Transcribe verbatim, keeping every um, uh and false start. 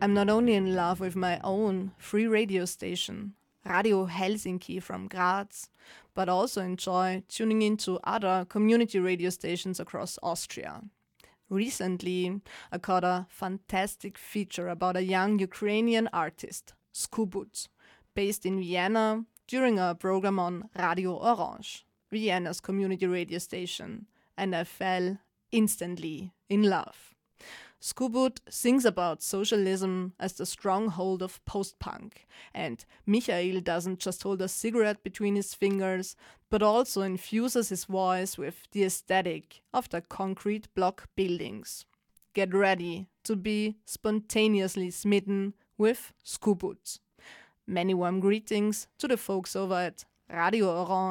I'm not only in love with my own free radio station, Radio Helsinki from Graz, but also enjoy tuning into other community radio stations across Austria. Recently, I caught a fantastic feature about a young Ukrainian artist, Skubut, based in Vienna during a program on Radio Orange, Vienna's community radio station, and I fell instantly in love. Skubut sings about socialism as the stronghold of post-punk, and Michael doesn't just hold a cigarette between his fingers, but also infuses his voice with the aesthetic of the concrete block buildings. Get ready to be spontaneously smitten with Skubut. Many warm greetings to the folks over at Radio Orange